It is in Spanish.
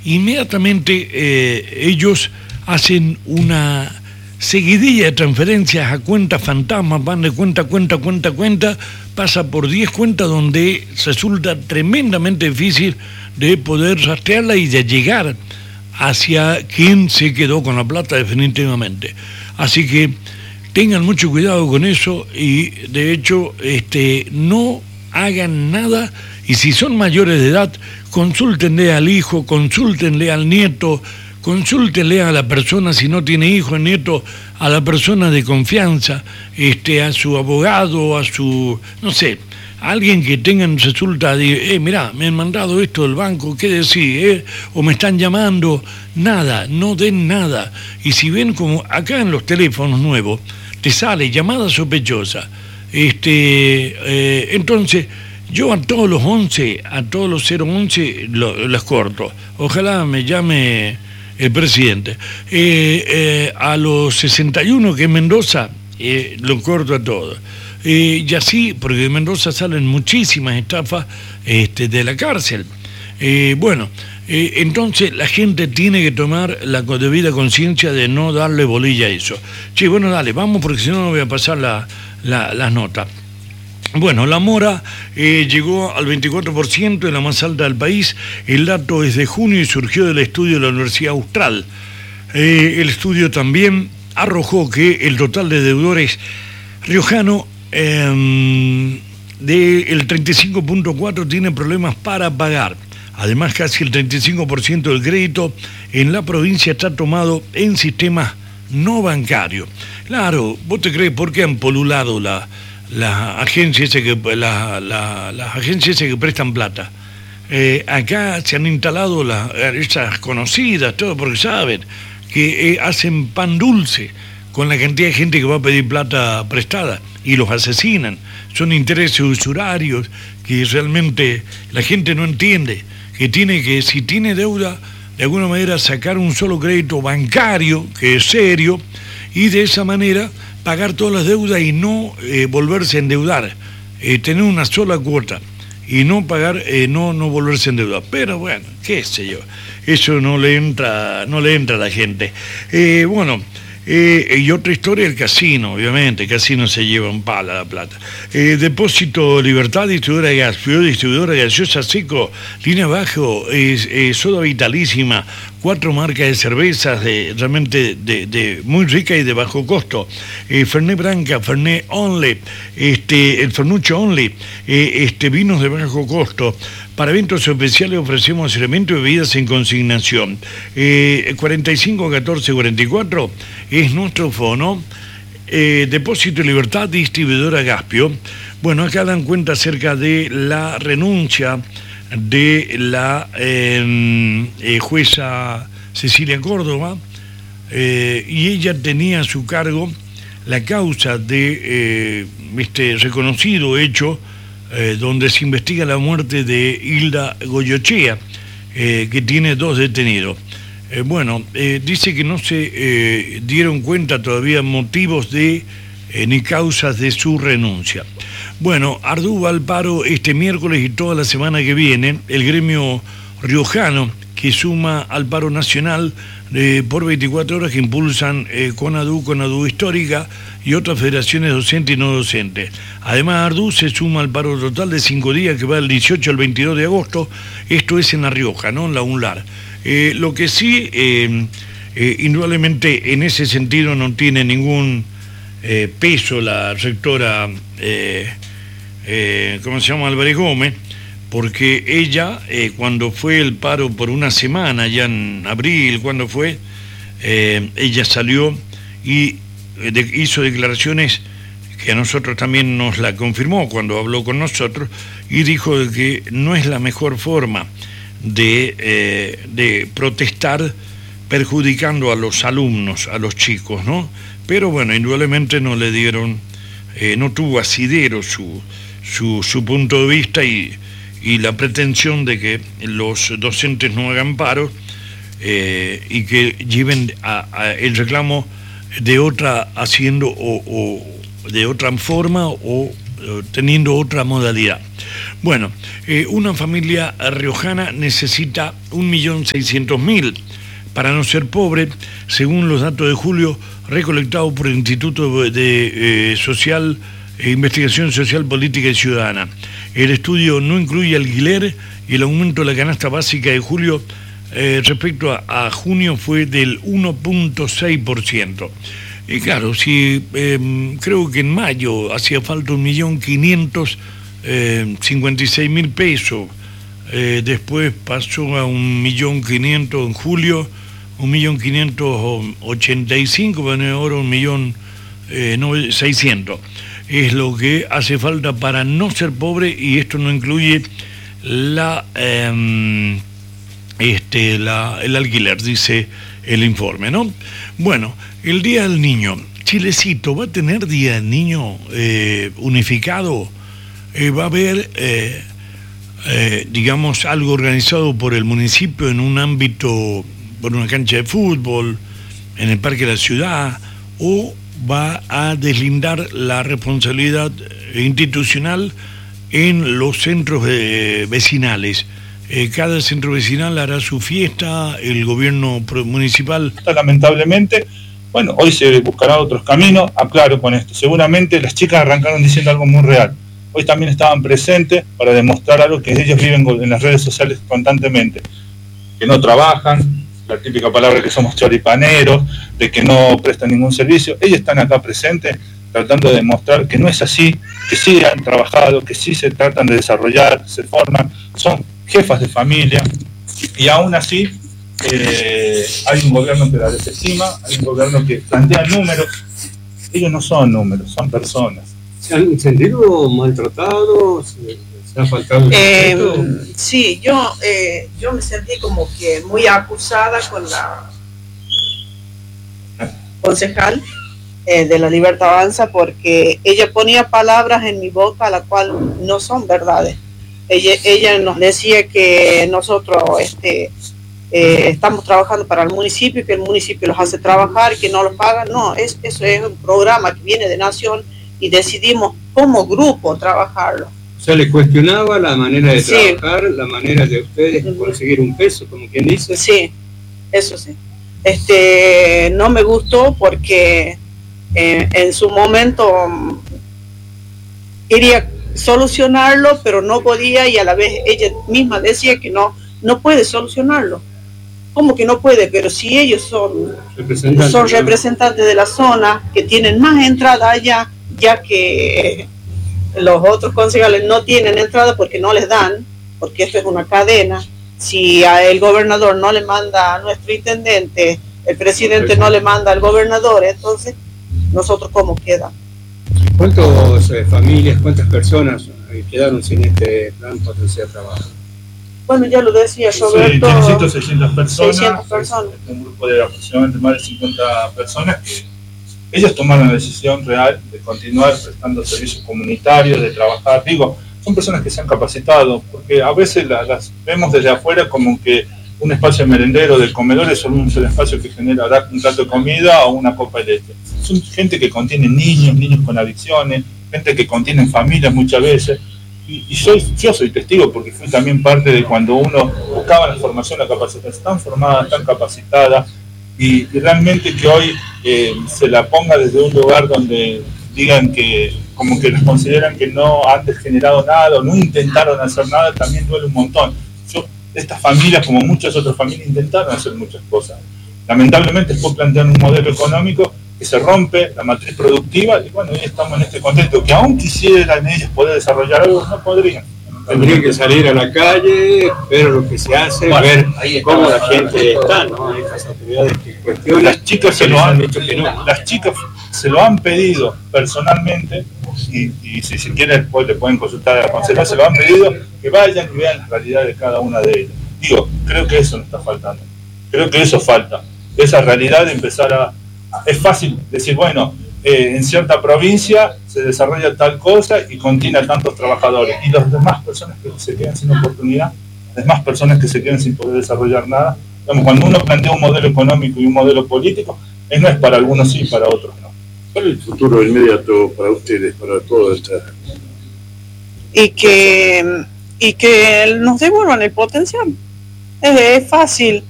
inmediatamente ellos hacen una seguidilla de transferencias a cuentas fantasmas, van de cuenta a cuenta, pasa por 10 cuentas donde resulta tremendamente difícil de poder rastrearla y de llegar hacia quien se quedó con la plata definitivamente. Así que tengan mucho cuidado con eso y de hecho no hagan nada, y si son mayores de edad, consúltenle al hijo, consúltenle al nieto, consúltenle a la persona, si no tiene hijo, nieto, a la persona de confianza, a su abogado, a su, no sé, a alguien que tengan, resulta de, mirá, me han mandado esto del banco, ¿qué decís? O me están llamando, nada, no den nada. Y si ven como acá en los teléfonos nuevos, te sale llamada sospechosa, entonces yo a todos los 11, a todos los 011 las corto. Ojalá me llame el presidente. A los 61 que es Mendoza, lo corto a todos. Y así, porque de Mendoza salen muchísimas estafas de la cárcel. Entonces la gente tiene que tomar la debida conciencia de no darle bolilla a eso. Sí, bueno, dale, vamos, porque si no, no voy a pasar las notas. Bueno, la mora llegó al 24%, en la más alta del país. El dato es de junio y surgió del estudio de la Universidad Austral. El estudio también arrojó que el total de deudores riojano del 35.4 tiene problemas para pagar. Además, casi el 35% del crédito en la provincia está tomado en sistemas no bancarios. Claro, ¿vos te crees por qué han polulado las agencias que prestan plata? Acá se han instalado esas conocidas, todo porque saben que hacen pan dulce con la cantidad de gente que va a pedir plata prestada y los asesinan. Son intereses usurarios que realmente la gente no entiende, que tiene que, si tiene deuda, de alguna manera sacar un solo crédito bancario, que es serio, y de esa manera pagar todas las deudas y no volverse a endeudar, tener una sola cuota y no pagar, no volverse a endeudar. Pero bueno, qué sé yo, eso no le entra a la gente. Y otra historia, el casino, obviamente, el casino se lleva un palo a la plata. Depósito Libertad, distribuidora de gas, distribuidora de gaseosa seco, línea bajo, soda vitalísima, 4 marcas de cervezas realmente de muy rica y de bajo costo. Fernet Branca, Fernet Only, el Fernucho Only, vinos de bajo costo. Para eventos especiales ofrecemos elementos y bebidas en consignación. 45 14 44 es nuestro fono. Depósito Libertad, distribuidora Gaspio. Bueno, acá dan cuenta acerca de la renuncia de la jueza Cecilia Córdoba, y ella tenía a su cargo la causa de reconocido hecho donde se investiga la muerte de Hilda Goyochea, que tiene 2 detenidos. Dice que no se dieron cuenta todavía motivos ni causas de su renuncia. Bueno, ardúa va al paro este miércoles y toda la semana que viene el gremio riojano, que suma al paro nacional por 24 horas que impulsan CONADU Histórica y otras federaciones docentes y no docentes. Además, Ardú se suma al paro total de 5 días que va del 18 al 22 de agosto, esto es en La Rioja, no en la UNLAR. Lo que sí, indudablemente en ese sentido no tiene ningún peso la rectora, Álvarez Gómez, porque ella, cuando fue el paro por una semana, ya en abril, cuando fue, ella salió y hizo declaraciones que a nosotros también nos la confirmó cuando habló con nosotros, y dijo de que no es la mejor forma de protestar perjudicando a los alumnos, a los chicos, ¿no? Pero bueno, indudablemente no le dieron, no tuvo asidero su punto de vista y la pretensión de que los docentes no hagan paro y que lleven el reclamo de otra haciendo o de otra forma o teniendo otra modalidad. Bueno, una familia riojana necesita 1.600.000 para no ser pobre, según los datos de julio recolectados por el Instituto de Investigación Social, Política y Ciudadana. El estudio no incluye alquiler y el aumento de la canasta básica de julio respecto a junio fue del 1.6%. Y claro, si creo que en mayo hacía falta 1.556.000 pesos, después pasó a 1.500.000 en julio, 1.585.000, bueno, ahora 1.600.000. Es lo que hace falta para no ser pobre, y esto no incluye el alquiler, dice el informe, ¿no? Bueno, el Día del Niño. Chilecito va a tener Día del Niño unificado. Va a haber, digamos, algo organizado por el municipio en un ámbito, por una cancha de fútbol, en el Parque de la Ciudad, o va a deslindar la responsabilidad institucional en los centros vecinales. Cada centro vecinal hará su fiesta, el gobierno municipal. Lamentablemente, bueno, hoy se buscará otros caminos, aclaro con esto. Seguramente las chicas arrancaron diciendo algo muy real. Hoy también estaban presentes para demostrar algo que ellos viven en las redes sociales constantemente. Que no trabajan, la típica palabra que somos choripaneros, de que no prestan ningún servicio. Ellos están acá presentes tratando de demostrar que no es así, que sí han trabajado, que sí se tratan de desarrollar, se forman, son jefas de familia, y aún así hay un gobierno que la desestima, hay un gobierno que plantea números. Ellos no son números, son personas. ¿Se han sentido maltratados? ¿Se ha faltado el respeto? Sí, yo me sentí como que muy acusada con la concejal de la Libertad Avanza, porque ella ponía palabras en mi boca las cuales no son verdades. Ella nos decía que nosotros estamos trabajando para el municipio, que el municipio los hace trabajar, que no los pagan. No, eso es un programa que viene de Nación y decidimos como grupo trabajarlo. O sea, le cuestionaba la manera de trabajar, la manera de ustedes conseguir un peso, como quien dice. Sí, eso sí. No me gustó porque en su momento quería solucionarlo, pero no podía, y a la vez ella misma decía que no puede solucionarlo. ¿Cómo que no puede? Pero si ellos son representantes de la zona, que tienen más entrada allá, ya que los otros concejales no tienen entrada porque no les dan, porque esto es una cadena. Si el gobernador no le manda a nuestro intendente, el presidente no le manda al gobernador, entonces nosotros ¿cómo queda? ¿Cuántas familias, cuántas personas quedaron sin este plan potencial de trabajo? Bueno, ya lo decía Roberto. Sí, 600 personas. 600 personas. Un grupo de aproximadamente más de 50 personas que ellos tomaron la decisión real de continuar prestando servicios comunitarios, de trabajar. Digo, son personas que se han capacitado, porque a veces las vemos desde afuera como que un espacio merendero del comedor es solo un espacio que genera un plato de comida o una copa de leche. Son gente que contiene niños con adicciones, gente que contiene familias muchas veces. Y yo soy testigo, porque fui también parte de cuando uno buscaba la formación, la capacitación. Están formadas, están capacitadas, y realmente que hoy se la ponga desde un lugar donde digan que como que los consideran que no han generado nada o no intentaron hacer nada, también duele un montón. Estas familias, como muchas otras familias, intentaron hacer muchas cosas. Lamentablemente después plantean un modelo económico que se rompe la matriz productiva, y bueno, hoy estamos en este contexto que aún quisieran ellos poder desarrollar algo, no podrían. Tendrían que salir a la calle, ver lo que se hace, bueno, ver cómo la gente está, ¿no? Hay estas autoridades que cuestionan. Las chicas se lo han dicho que no. Las chicas se lo han pedido personalmente, y si se quiere después le pueden consultar a la consejera, se lo han pedido que vayan y vean la realidad de cada una de ellas. Digo, creo que eso nos está faltando. Creo que eso falta. Esa realidad de empezar es fácil decir, bueno, en cierta provincia se desarrolla tal cosa y contiene a tantos trabajadores, y las demás personas que se quedan sin oportunidad, las demás personas que se quedan sin poder desarrollar nada. Digamos, cuando uno plantea un modelo económico y un modelo político, no es para algunos sí, para otros no. ¿Cuál es el futuro inmediato para ustedes, para toda esta y que nos devuelvan el potencial. Es fácil.